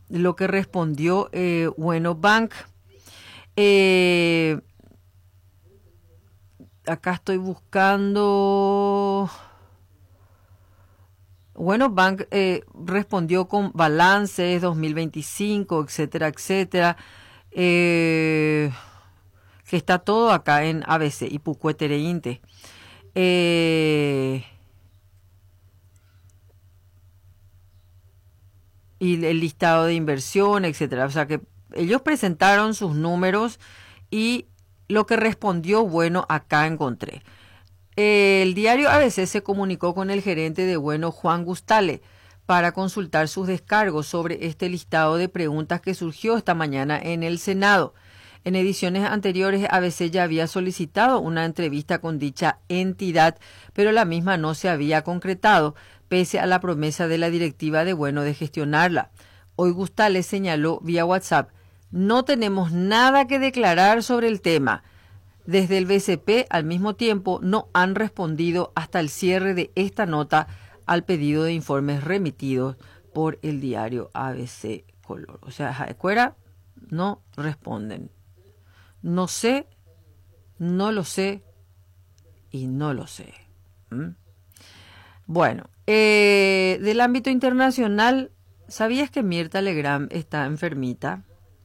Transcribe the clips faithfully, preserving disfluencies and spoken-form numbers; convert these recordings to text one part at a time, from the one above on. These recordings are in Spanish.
lo que respondió eh, Bueno Bank. Eh, acá estoy buscando. Bueno, Bank eh, respondió con balances dos mil veinticinco, etcétera, etcétera. Eh, que está todo acá en A B C y Pucuetereinte. Eh, y el listado de inversión, etcétera. O sea que ellos presentaron sus números y lo que respondió, bueno, acá encontré. El diario A B C se comunicó con el gerente de Bueno, Juan Gustale, para consultar sus descargos sobre este listado de preguntas que surgió esta mañana en el Senado. En ediciones anteriores, A B C ya había solicitado una entrevista con dicha entidad, pero la misma no se había concretado, pese a la promesa de la directiva de Bueno de gestionarla. Hoy Gustale señaló vía WhatsApp: no tenemos nada que declarar sobre el tema. Desde el B C P, al mismo tiempo, no han respondido hasta el cierre de esta nota al pedido de informes remitidos por el diario A B C Color. O sea, afuera no responden. No sé, no lo sé y no lo sé. ¿Mm? Bueno, eh, del ámbito internacional, ¿sabías que Mirta Legrand está enfermita?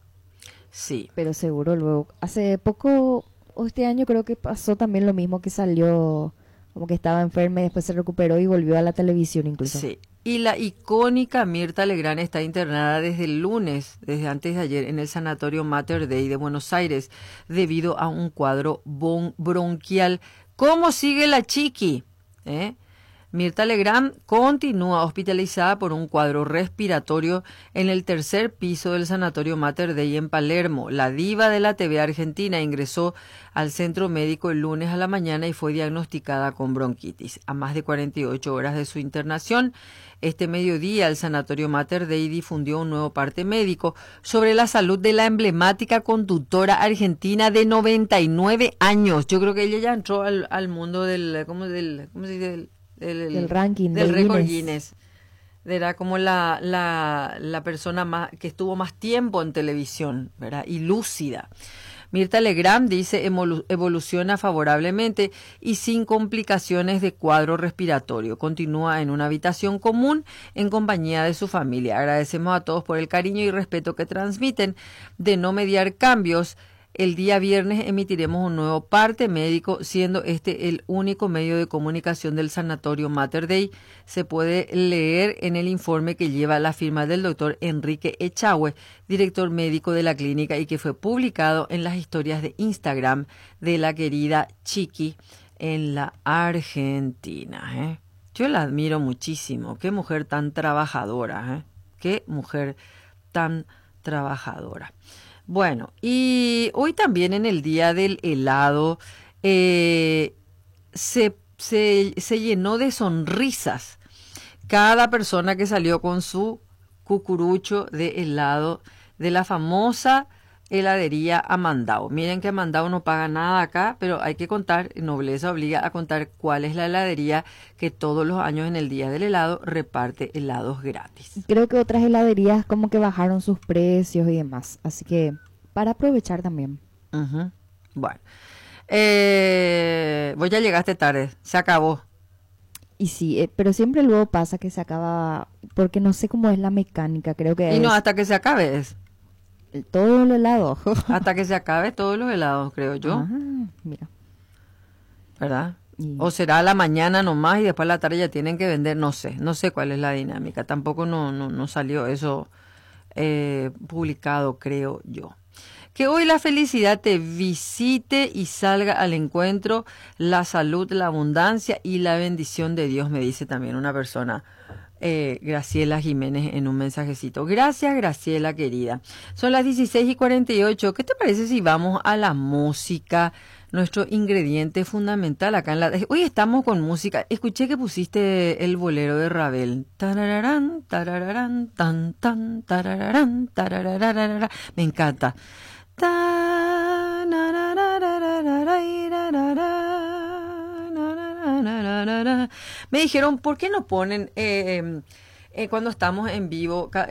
Sí. Pero seguro luego, hace poco, o este año creo que pasó también lo mismo, que salió como que estaba enferma y después se recuperó y volvió a la televisión incluso. Sí. Y la icónica Mirta Legrand está internada desde el lunes, desde antes de ayer, en el Sanatorio Mater Dei de Buenos Aires, debido a un cuadro bon- bronquial. ¿Cómo sigue la chiqui? ¿Eh? Mirta Legrand continúa hospitalizada por un cuadro respiratorio en el tercer piso del Sanatorio Mater Dei en Palermo. La diva de la T V argentina ingresó al centro médico el lunes a la mañana y fue diagnosticada con bronquitis. A más de cuarenta y ocho horas de su internación, este mediodía el Sanatorio Mater Dei difundió un nuevo parte médico sobre la salud de la emblemática conductora argentina de noventa y nueve años. Yo creo que ella ya entró al, al mundo del, ¿cómo, del, ¿cómo se dice? Del, del, del ranking, del, del récord Guinness. Guinness. Era como la, la, la persona más, que estuvo más tiempo en televisión, ¿verdad? Y lúcida. Mirta Legrand dice evolu- evoluciona favorablemente y sin complicaciones de cuadro respiratorio. Continúa en una habitación común en compañía de su familia. Agradecemos a todos por el cariño y respeto que transmiten. De no mediar cambios, el día viernes emitiremos un nuevo parte médico, siendo este el único medio de comunicación del Sanatorio Mater Dei. Se puede leer en el informe que lleva la firma del doctor Enrique Echagüe, director médico de la clínica, y que fue publicado en las historias de Instagram de la querida Chiqui en la Argentina. ¿eh? Yo la admiro muchísimo. Qué mujer tan trabajadora. ¿eh? Qué mujer tan trabajadora. Bueno, y hoy también en el Día del Helado eh, se, se, se llenó de sonrisas cada persona que salió con su cucurucho de helado de la famosa heladería Amandao. Miren que Amandao no paga nada acá, pero hay que contar, Nobleza obliga a contar cuál es la heladería que todos los años en el Día del Helado reparte helados gratis. Creo que otras heladerías como que bajaron sus precios y demás, así que para aprovechar también. Uh-huh. Bueno, eh, vos ya llegaste tarde, se acabó. Y sí, eh, pero siempre luego pasa que se acaba, porque no sé cómo es la mecánica, creo que Y es no, hasta que se acabe es. todo el helado. Hasta que se acabe todos los helados, creo yo. Ajá, mira. ¿Verdad? Y O será a la mañana nomás y después a la tarde ya tienen que vender, no sé, no sé cuál es la dinámica. Tampoco no, no, no salió eso eh, publicado, creo yo. Que hoy la felicidad te visite y salga al encuentro, la salud, la abundancia y la bendición de Dios, me dice también una persona, eh, Graciela Jiménez, en un mensajecito. Gracias, Graciela, querida. Son las dieciséis y cuarenta y ocho. ¿Qué te parece si vamos a la música? Nuestro ingrediente fundamental acá en la... Hoy estamos con música. Escuché que pusiste el bolero de Ravel. Tarararán, tarararán, tan, tan, tarararán, tararararara. Me encanta. Ta, na, na, na, na, na, na, na, na, na, na, na, na. Me dijeron, ¿por qué no ponen eh, eh, cuando estamos en vivo